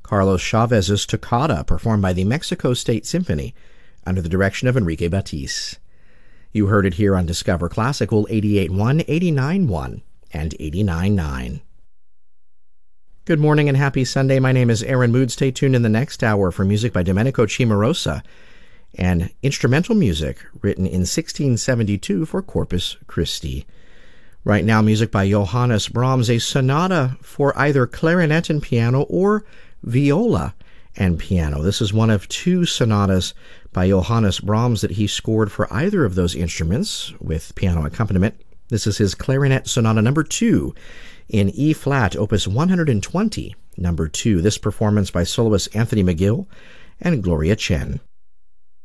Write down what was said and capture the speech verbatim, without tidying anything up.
Carlos Chavez's Toccata, performed by the Mexico State Symphony under the direction of Enrique Batiste. You heard it here on Discover Classical eighty-eight point one, eighty-nine point one, and eighty-nine point nine. Good morning and happy Sunday. My name is Aaron Mood. Stay tuned in the next hour for music by Domenico Cimarosa and instrumental music written in sixteen seventy-two for Corpus Christi. Right now, music by Johannes Brahms, a sonata for either clarinet and piano or viola and piano. This is one of two sonatas by Johannes Brahms that he scored for either of those instruments with piano accompaniment. This is his clarinet sonata number two in E flat, opus one hundred twenty, number two. This performance by soloist Anthony McGill and Gloria Chen.